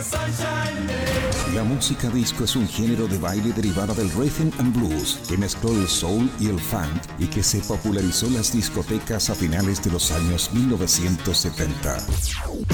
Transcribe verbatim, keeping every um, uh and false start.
La música disco es un género de baile derivada del rhythm and blues que mezcló el soul y el funk y que se popularizó en las discotecas a finales de los años mil novecientos setenta.